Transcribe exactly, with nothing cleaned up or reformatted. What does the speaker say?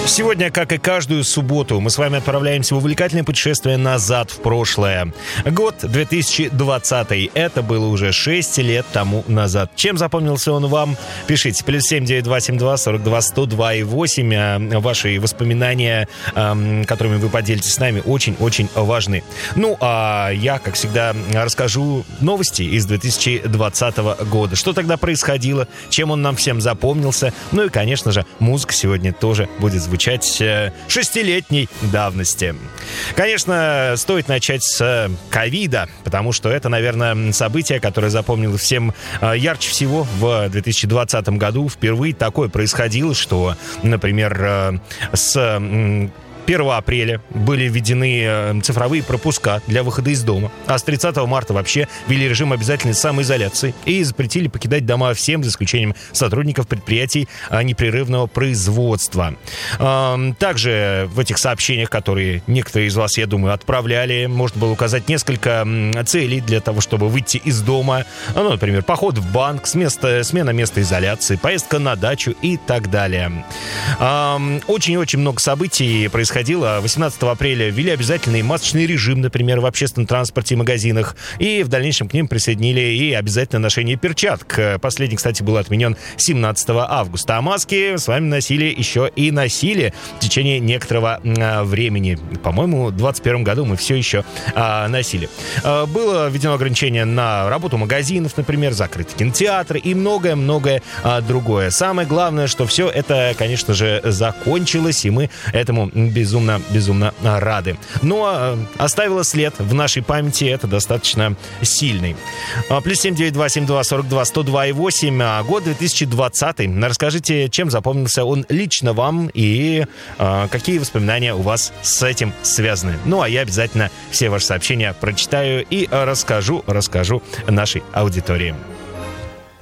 Сегодня, как и каждую субботу, мы с вами отправляемся в увлекательное путешествие назад в прошлое. Год две тысячи двадцатый. Это было уже шесть лет тому назад. Чем запомнился он вам? Пишите. Плюс семь девять два семь два сорок два сто два и восемь. Ваши воспоминания, которыми вы поделитесь с нами, очень-очень важны. Ну, а я, как всегда, расскажу новости из две тысячи двадцатого года. Что тогда происходило, чем он нам всем запомнился. Ну и, конечно же, музыка сегодня тоже будет звучать шестилетней давности. Конечно, стоит начать с ковида, потому что это, наверное, событие, которое запомнилось всем ярче всего в две тысячи двадцатом году. Впервые такое происходило, что, например, с первого апреля были введены цифровые пропуска для выхода из дома, а с тридцатого марта вообще ввели режим обязательной самоизоляции и запретили покидать дома всем, за исключением сотрудников предприятий непрерывного производства. Также в этих сообщениях, которые некоторые из вас, я думаю, отправляли, можно было указать несколько целей для того, чтобы выйти из дома. Ну, например, поход в банк, с места, смена места изоляции, поездка на дачу и так далее. Очень-очень много событий происходило. восемнадцатого апреля ввели обязательный масочный режим, например, в общественном транспорте и магазинах. И в дальнейшем к ним присоединили и обязательное ношение перчаток. Последний, кстати, был отменен семнадцатого августа. А маски с вами носили еще и носили в течение некоторого а, времени. По-моему, в двадцать первом году мы все еще а, носили. А, было введено ограничение на работу магазинов, например, закрыты кинотеатры и многое-многое а, другое. Самое главное, что все это, конечно же, закончилось, и мы этому безумно, безумно рады. Но оставила след в нашей памяти, это достаточно сильный. Плюс семь девять два семь два сорок два сто два и восемь. Год две тысячи двадцатый. Расскажите, чем запомнился он лично вам и а, какие воспоминания у вас с этим связаны. Ну, а я обязательно все ваши сообщения прочитаю и расскажу, расскажу нашей аудитории.